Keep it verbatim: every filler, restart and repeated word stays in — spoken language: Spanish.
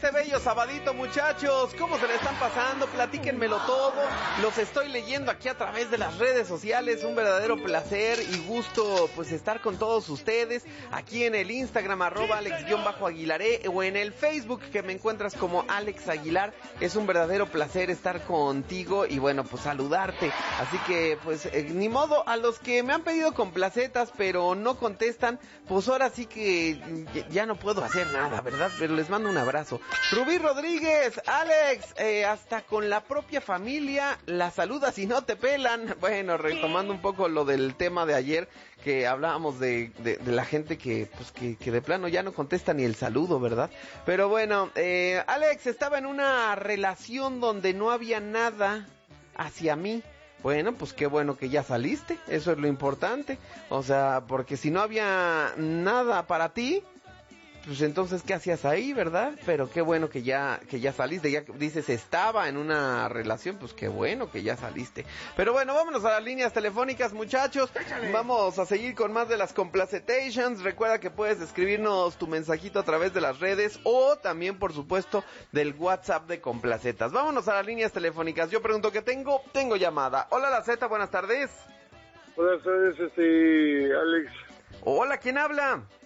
este bello sabadito, muchachos. ¿Cómo se le están pasando? Platíquenmelo todo. Los estoy leyendo aquí a través de las redes sociales. Un verdadero placer y gusto, pues, estar con todos ustedes. Aquí en el Instagram, arroba Alex-Aguilaré, o en el Facebook, que me encuentras como Alex Aguilar. Es un verdadero placer estar contigo y, bueno, pues, saludarte. Así que, pues, eh, ni modo, a los que me han pedido complacetas, pero no contestan, pues ahora sí que ya no puedo hacer nada, ¿verdad? Pero les mando un abrazo. Rubí Rodríguez, Alex, eh, hasta con la propia familia la saludas y no te pelan. Bueno, retomando un poco lo del tema de ayer, que hablábamos de, de, de la gente que, pues que, que de plano ya no contesta ni el saludo, ¿verdad? Pero bueno, eh, Alex estaba en una relación donde no había nada hacia mí. Bueno, pues qué bueno que ya saliste, eso es lo importante. O sea, porque si no había nada para ti, pues entonces ¿qué hacías ahí, verdad? Pero qué bueno que ya que ya saliste, ya dices estaba en una relación, pues qué bueno que ya saliste. Pero bueno, vámonos a las líneas telefónicas, muchachos. Échale. Vamos a seguir con más de las complacetations. Recuerda que puedes escribirnos tu mensajito a través de las redes o también, por supuesto, del WhatsApp de Complacetas. Vámonos a las líneas telefónicas. Yo pregunto qué tengo, tengo llamada. Hola, la Z, buenas tardes. Buenas tardes, este, Alex. Hola, ¿quién habla?